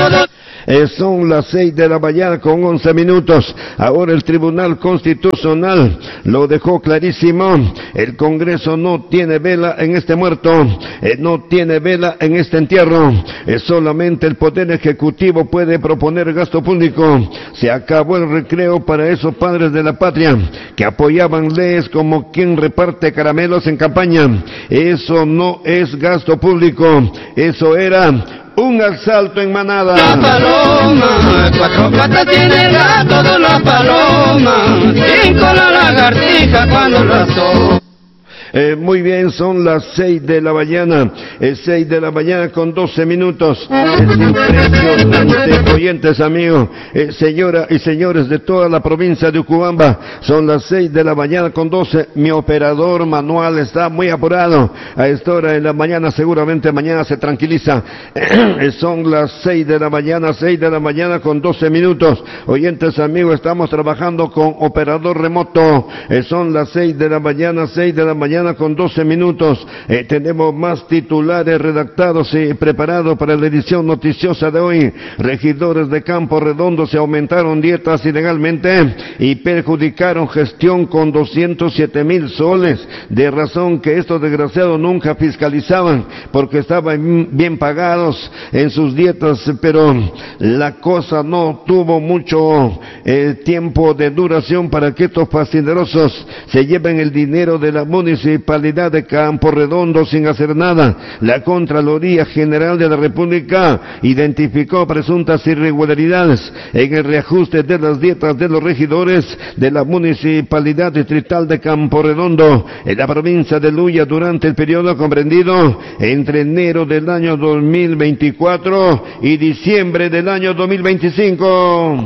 Son las 6 de la mañana con 11 minutos. Ahora el Tribunal Constitucional lo dejó clarísimo. El Congreso no tiene vela en este muerto, no tiene vela en este entierro. Solamente el Poder Ejecutivo puede proponer gasto público. Se acabó el recreo para esos padres de la patria que apoyaban leyes como quien reparte caramelos en campaña. Eso no es gasto público, eso era un asalto en manada. La paloma, 4 patas tiene el gato de la paloma, 5 la lagartija cuando razó. Muy bien, son las 6 de la mañana, 6 de la mañana con 12 minutos. Es impresionante, oyentes amigos, señoras y señores de toda la provincia de Ucubamba. Son las 6 de la mañana con 12. Mi operador manual está muy apurado. A esta hora de la mañana, seguramente mañana se tranquiliza. Son las 6 de la mañana con 12 minutos. Oyentes amigos, estamos trabajando con operador remoto. Son las 6 de la mañana con 12 minutos. Tenemos más titulares redactados y preparados para la edición noticiosa de hoy. Regidores de Campo Redondo se aumentaron dietas ilegalmente y perjudicaron gestión con 207,000 soles, de razón que estos desgraciados nunca fiscalizaban porque estaban bien pagados en sus dietas, pero la cosa no tuvo mucho tiempo de duración para que estos facinerosos se lleven el dinero de la municipalidad de Campo Redondo sin hacer nada. La Contraloría General de la República identificó presuntas irregularidades en el reajuste de las dietas de los regidores de la Municipalidad Distrital de Campo Redondo en la provincia de Luya durante el periodo comprendido entre enero del año 2024 y diciembre del año 2025.